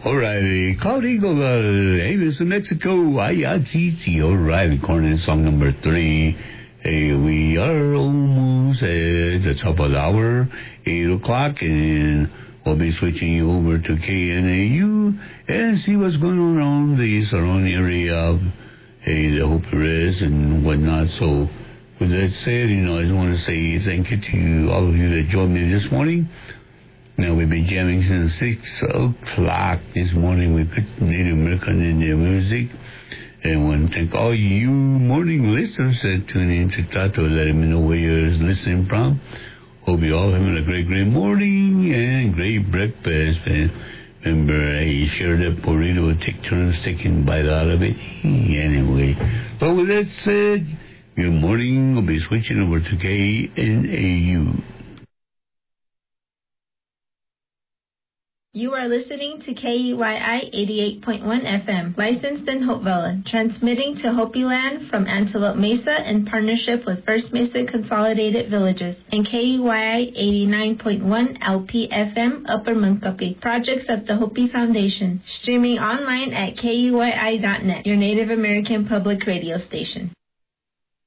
O'Reilly, Cloud Eagle, Avis of Mexico, IRTC, O'Reilly, corner song number 3. Hey, we are almost at the top of the hour, 8 o'clock, and we'll be switching you over to KNAU and see what's going on around the surrounding area of, the Hopi Res and whatnot. So, with that said, I just want to say thank you to all of you that joined me this morning. Now, we've been jamming since 6 o'clock this morning with good Native American Indian music. And I want to thank all you morning listeners that tune in to Tato, letting me know where you're listening from. Hope you all having a great morning and great breakfast. And remember, share that burrito, take turns taking a bite out of it. Anyway, but with that said, good morning. We'll be switching over to KNAU. You are listening to KEYI 88.1 FM, licensed in Hopevilla, transmitting to Hopi Land from Antelope Mesa in partnership with First Mesa Consolidated Villages, and KEYI 89.1 LP FM, Upper Munkapi, projects of the Hopi Foundation, streaming online at KEYI.net, your Native American public radio station.